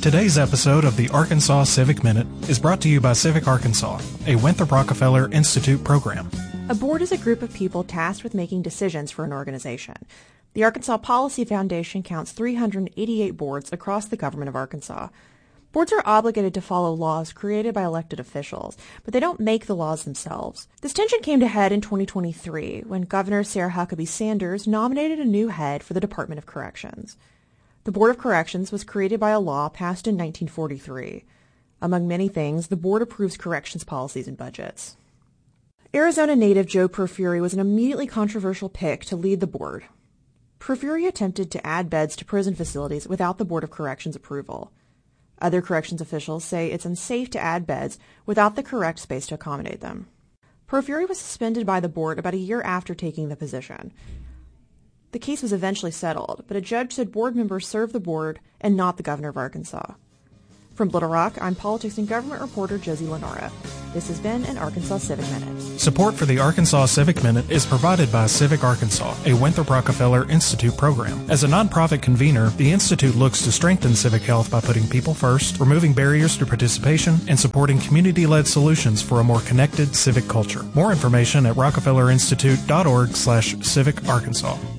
Today's episode of the Arkansas Civic Minute is brought to you by Civic Arkansas, a Winthrop Rockefeller Institute program. A board is a group of people tasked with making decisions for an organization. The Arkansas Policy Foundation counts 388 boards across the government of Arkansas. Boards are obligated to follow laws created by elected officials, but they don't make the laws themselves. This tension came to head in 2023 when Governor Sarah Huckabee Sanders nominated a new head for the Department of Corrections. The Board of Corrections was created by a law passed in 1943. Among many things, the board approves corrections policies and budgets. Arizona native Joe Profuri was an immediately controversial pick to lead the board. Profuri attempted to add beds to prison facilities without the Board of Corrections approval. Other corrections officials say it's unsafe to add beds without the correct space to accommodate them. Profuri was suspended by the board about a year after taking the position. The case was eventually settled, but a judge said board members serve the board and not the governor of Arkansas. From Little Rock, I'm politics and government reporter Josie Lenora. This has been an Arkansas Civic Minute. Support for the Arkansas Civic Minute is provided by Civic Arkansas, a Winthrop Rockefeller Institute program. As a nonprofit convener, the Institute looks to strengthen civic health by putting people first, removing barriers to participation, and supporting community-led solutions for a more connected civic culture. More information at rockefellerinstitute.org/civicarkansas.